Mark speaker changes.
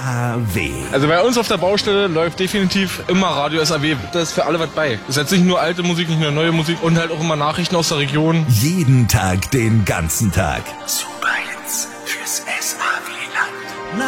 Speaker 1: SAW.
Speaker 2: Also bei uns auf der Baustelle läuft definitiv immer Radio SAW. Da ist für alle was bei. Das ist jetzt nicht nur alte Musik, nicht nur neue Musik und halt auch immer Nachrichten aus der Region.
Speaker 1: Jeden Tag, den ganzen Tag.